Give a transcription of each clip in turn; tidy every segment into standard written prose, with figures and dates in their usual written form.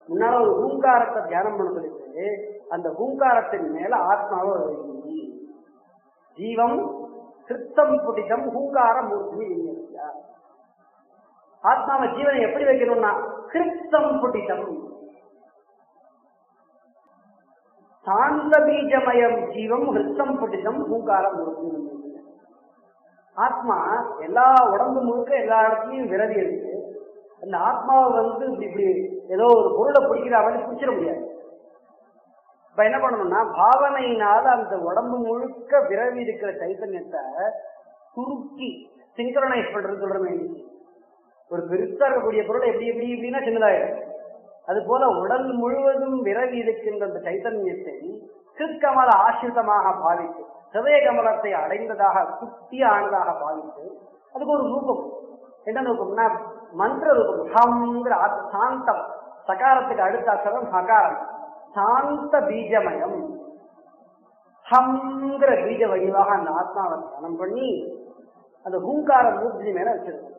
முன்னால ஒரு ஹூங்காரத்தை தியானம் பண்ண சொல்லிட்டு அந்த ஹூங்காரத்தின் மேல ஆத்மாவை ஜீவம் கிருத்தம் புடிதம் ஹூங்கார மூர்த்தி. ஆத்மாவை ஜீவனை எப்படி வைக்கணும்னா கிருத்தம் புடிதம் சாந்த பீஜமயம் ஜீவம் ஹிருத்தம் புடிதம் ஹூங்கார மூர்த்தி. ஆத்மா எல்லா உடம்பு முழுக்க எல்லா இடத்துலயும் விரதி இருக்கு. அந்த ஆத்மாவை இப்படி ஏதோ ஒரு பொருளை பிடிக்கிற மாதிரி பிடிச்சிட முடியாது. இப்ப என்ன பண்ணணும்னா பாவனையினால அந்த உடம்பு முழுக்க விரவி இருக்கிற சைத்தன்யத்தை சுருக்கி சிங்க்ரனைஸ் பண்றது சொல்றமே. ஒரு பெருசா இருக்கக்கூடிய பொருளை எப்படின்னா சின்னதாயிடும். அது போல உடல் முழுவதும் விரவி இருக்கின்ற அந்த சைத்தன்யத்தை கிருத்கமல ஆசிரிதமாக பாவித்து ஹிருதய கமலத்தை அடைந்ததாக குட்டி ஆனதாக பாவித்து அதுக்கு ஒரு ரூபம். என்ன ரூபம்னா மந்திர ரூபம். ஹம்ங்கிற சாந்தம், சகாரத்துக்கு அடுத்த அக்ஷரம் ஹகாரம், சாந்த பீஜமயம். ஹம்ங்கிற பீஜ வடிவாக அந்த ஆத்மாவை தியானம் பண்ணி அந்த ஹூங்கார மூர்த்தி மேல வச்சிருக்கோம்.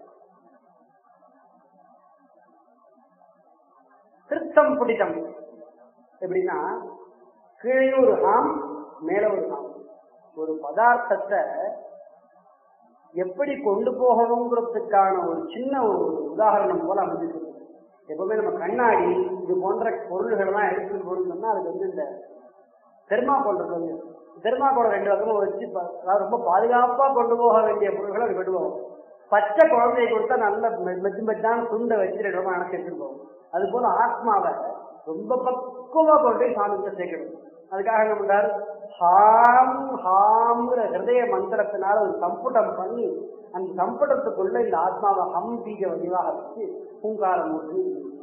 கிருத்தம் புடிதம் எப்படின்னா கீழே ஒரு ஹாம் மேல ஒரு ஹாம். ஒரு பதார்த்தத்தை எப்படி கொண்டு போகணுங்கிறதுக்கான ஒரு சின்ன ஒரு உதாரணம் போல அமைஞ்சிருக்கு. எப்பவுமே நம்ம கண்ணாடி இது போன்ற பொருள்கள்லாம் எடுத்துட்டு போகணும்னா அதுக்கு இந்த தெர்மாகோல் இருக்கு. தெர்மாகோலை 2 பக்கமும் வச்சு ரொம்ப பாதுகாப்பா கொண்டு போக வேண்டிய பொருள்களை அது கொண்டு போகும். பச்சை குழந்தையை கொடுத்தா நல்ல மெச்சான துண்டை வச்சு 2 பக்கம் அணைச்சி எடுத்துட்டு போகும். அது போல ஆத்மாவை ரொம்ப பக்குவமா கொண்டு போய் சாமிகிட்ட சேர்க்கணும். அதுக்காக என்ன பண்றாரு, ஹாம் ஹாம்ங்கிற ஹிருதய மந்திரத்தினால ஒரு சம்புடம் பண்ணி அந்த சம்புடத்துக்குள்ள இந்த ஆத்மாவை ஹம் பீஜ வடிவாக வச்சு பூங்காரம் மூர்த்தி.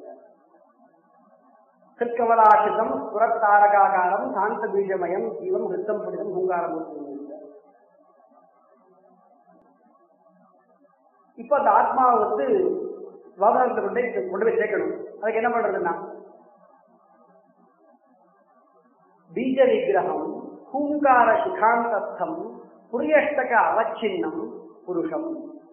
கிருத்கமலாசிதம் புறத்தாரகாகாரம் சாந்த பீஜமயம் ஜீவம் ஹிருத்தம் புடிதம் பூங்காரம் மூர்த்தி. இப்ப அந்த ஆத்மாவை வாகனத்தை கொண்டு போய் சேர்க்கணும். அதுக்கு என்ன பண்றதுன்னா பீஜ விக்கிரகம் ஹூங்கார சிகாந்தஸ்தம் புரியஷ்டக அவச்சின்னம் புருஷம்.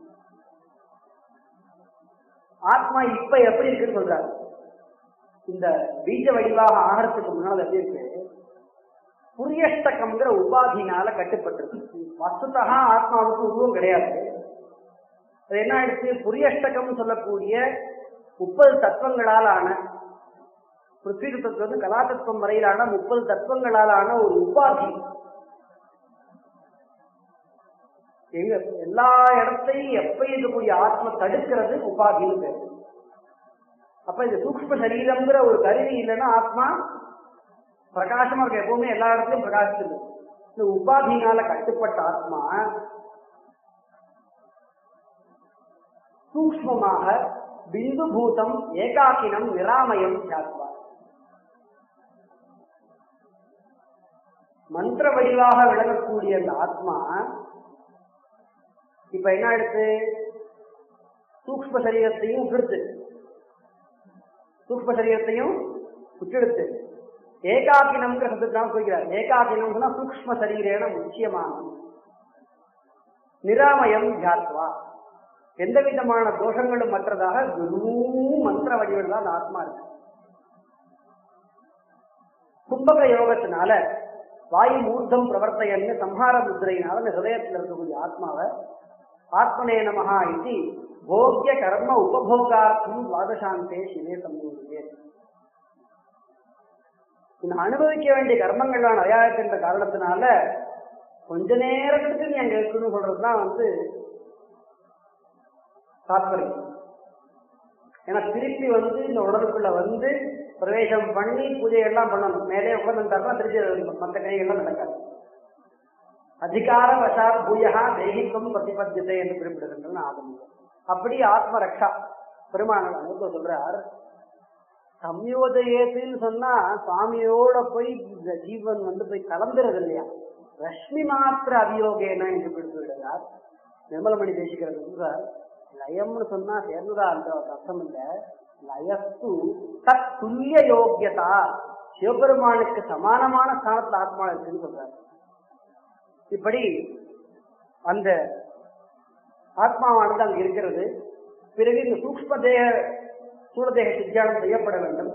ஆத்மா இப்ப எப்படி இருக்குன்னு சொல்றாரு. இந்த பீஜ வடிவாக ஆகிறதுக்கு முன்னால் எப்படி இருக்கு, புரியஷ்டகம்ங்கிற உபாதினால கட்டுப்பட்டிருக்கு. வஸ்துதா ஆத்மாவுக்கு உருவம் கிடையாது. அது என்ன ஆயிடுச்சு, புரியஷ்டகம் சொல்லக்கூடிய 30 தத்துவங்களால் ஆன பிருத்வி தத்துவம் கலாதத்துவம் வரையிலான 30 தத்துவங்களால் ஆன ஒரு உபாதி எங்க எல்லா இடத்தையும் எப்ப இருக்கக்கூடிய ஆத்மா தடுக்கிறது உபாதின்னு பேரு. அப்ப இந்த சூக்ஷ்ம சரீரம்ங்கிற ஒரு கருவி இல்லைன்னா ஆத்மா பிரகாசமா இருக்க, எப்பவுமே எல்லா இடத்துலயும் பிரகாசிச்சது. இந்த உபாதினால கட்டுப்பட்ட ஆத்மா சூக்ஷ்மமாக பிந்து பூதம் ஏகாக்கினம் நிராமயம் சாத்வா. மந்திர வடிவாக விளங்கக்கூடிய அந்த ஆத்மா இப்ப என்ன ஆயிடுச்சு, சூக்ஷ்ம சரீரத்தையும் விட்டுடுத்து, சூக்ஷ்ம சரீரத்தையும் விட்டுடுத்து ஏகாக்கினம்ங்கிற சப்தத்தான் சொல்கிறார். ஏகாக்கினம் சொன்னா சூக்ஷ்ம சரீரேன முக்கியமான நிராமயம் ஜாத்வா, எந்த விதமான தோஷங்களும் மற்றதாக வெறும் மந்திர வடிவில் தான் ஆத்மா இருக்கு. கும்பக யோகத்தினால வாயு மூர்த்தம் பிரவர்த்தையன்னு சம்ஹார முத்திரையினால இந்த ஹிருதயத்தில் இருக்கக்கூடிய ஆத்மாவை ஆத்மனே நமஹா இது போக்கிய கர்ம உபபோகார்த்தம் துவாதசாந்தே சிவே சம்பூர்த்தே. இந்த அனுபவிக்க வேண்டிய கர்மங்கள்லாம் நிறையா இருக்கின்ற காரணத்தினால கொஞ்ச நேரத்துக்கு நீ அங்க இருக்கணும்னு சொல்றதுதான் தாத்பரியம். ஏன்னா திருப்பி இந்த உடலுக்குள்ள பிரவேசம் பண்ணி பூஜையெல்லாம் பண்ணணும். மேலே உட்காந்துட்டாருன்னா திருச்சி மற்ற கைகள்லாம் நடக்காது. அதிகார வசாத் பூயா தெய்வீகம் பிரதிபத்தியத்தை என்று குறிப்பிடுகின்றன ஆகும். அப்படி ஆத்ம ரக்ஷா பெருமாள் சொல்றார். சம்யோதயத்துன்னு சொன்னா சுவாமியோட போய் இந்த ஜீவன் போய் கலந்துறது இல்லையா, ரஷ்மி மாத்திர அபியோகேன என்று குறிப்பிடுகிறார். நிர்மலமணி தேசிக்கிறது சொல்றார், லயம்னு சொன்னா சேர்ந்ததா அந்த அர்த்தம் இல்ல, லயஸ்து தத் துல்லிய யோகியதா, சிவபெருமானுக்கு சமானமான ஸ்தானத்துல ஆத்மா இருக்குன்னு சொல்றாரு. இப்படி அந்த ஆத்மாவானது அங்கு இருக்கிறது. பிறகு இந்த சூக்ஷ்ம தேக சூழதேக சித்தியானம் செய்யப்பட வேண்டும்.